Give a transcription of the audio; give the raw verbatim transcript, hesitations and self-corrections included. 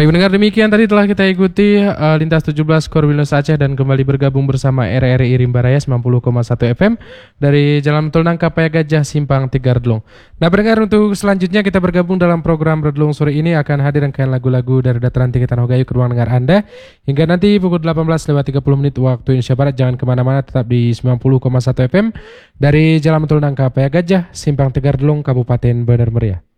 Baik pendengar, demikian tadi telah kita ikuti uh, Lintas tujuh belas Korwilnus Aceh dan kembali bergabung bersama R R I Rimba Raya sembilan puluh koma satu F M dari Jalan Tol Nangka Paya Gajah Simpang Tiga Redlung. Nah pendengar, untuk selanjutnya kita bergabung dalam program Redlung sore ini akan hadir rangkaian lagu-lagu dari dataran tinggi Tanah Gayo ke ruang dengar Anda hingga nanti pukul delapan belas lewat tiga puluh menit waktu Indonesia Barat. Jangan kemana-mana, tetap di sembilan puluh koma satu F M dari Jalan Tol Nangka Paya Gajah Simpang Tiga Redlung Kabupaten Bener Meriah.